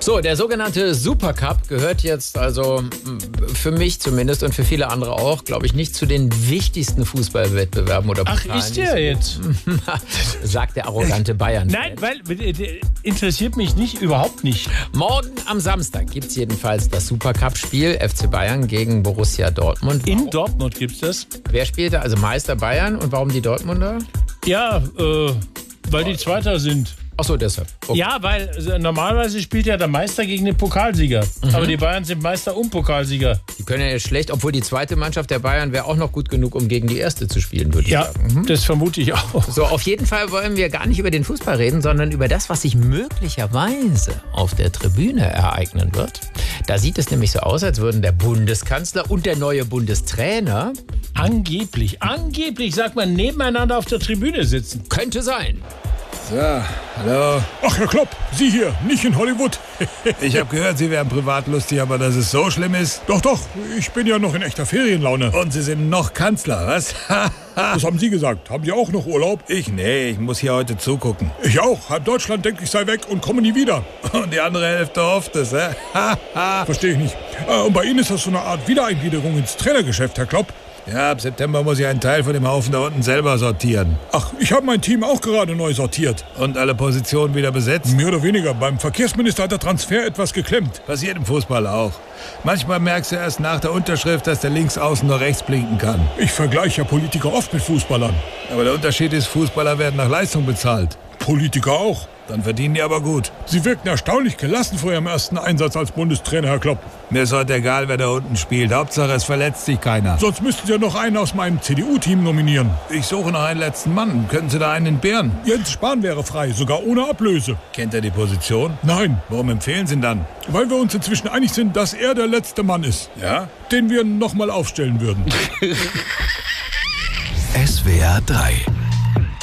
So, der sogenannte Supercup gehört jetzt also für mich zumindest und für viele andere auch, glaube ich, nicht zu den wichtigsten Fußballwettbewerben oder Pokalen. Ach, ist der jetzt? Sagt der arrogante Bayern. Nein, weil interessiert mich nicht, überhaupt nicht. Morgen am Samstag gibt es jedenfalls das Supercup-Spiel FC Bayern gegen Borussia Dortmund. In Dortmund gibt's das? Wer spielt da? Also Meister Bayern und warum die Dortmunder? Ja, weil die Zweiter sind. Ach so, deshalb. Okay. Ja, weil normalerweise spielt ja der Meister gegen den Pokalsieger. Aber die Bayern sind Meister und Pokalsieger. Die können ja schlecht, obwohl die zweite Mannschaft der Bayern wäre auch noch gut genug, um gegen die erste zu spielen, würde ich sagen. Das vermute ich auch. So, auf jeden Fall wollen wir gar nicht über den Fußball reden, sondern über das, was sich möglicherweise auf der Tribüne ereignen wird. Da sieht es nämlich so aus, als würden der Bundeskanzler und der neue Bundestrainer Angeblich, sagt man, nebeneinander auf der Tribüne sitzen. könnte sein. So, hallo. Ach, Herr Klopp, Sie hier, nicht in Hollywood. Ich habe gehört, Sie wären privat lustig, aber dass es so schlimm ist. Doch, ich bin ja noch in echter Ferienlaune. Und Sie sind noch Kanzler, was? Das haben Sie gesagt. Haben Sie auch noch Urlaub? Nee, ich muss hier heute zugucken. Ich auch. Halb Deutschland denkt, ich sei weg und komme nie wieder. Und die andere Hälfte hofft es, hä? Verstehe ich nicht. Und bei Ihnen ist das so eine Art Wiedereingliederung ins Trainergeschäft, Herr Klopp. Ja, ab September muss ich einen Teil von dem Haufen da unten selber sortieren. Ach, ich habe mein Team auch gerade neu sortiert. Und alle Positionen wieder besetzt? Mehr oder weniger. Beim Verkehrsminister hat der Transfer etwas geklemmt. Passiert im Fußball auch. Manchmal merkst du erst nach der Unterschrift, dass der Linksaußen nur rechts blinken kann. Ich vergleiche ja Politiker oft mit Fußballern. Aber der Unterschied ist, Fußballer werden nach Leistung bezahlt. Politiker auch. Dann verdienen die aber gut. Sie wirkten erstaunlich gelassen vor Ihrem ersten Einsatz als Bundestrainer, Herr Klopp. Mir ist heute egal, wer da unten spielt. Hauptsache, es verletzt sich keiner. Sonst müssten Sie ja noch einen aus meinem CDU-Team nominieren. Ich suche noch einen letzten Mann. Könnten Sie da einen entbehren? Jens Spahn wäre frei, sogar ohne Ablöse. Kennt er die Position? Nein, Warum empfehlen Sie ihn dann? weil wir uns inzwischen einig sind, dass er der letzte Mann ist, Ja? den wir nochmal aufstellen würden. SWR 3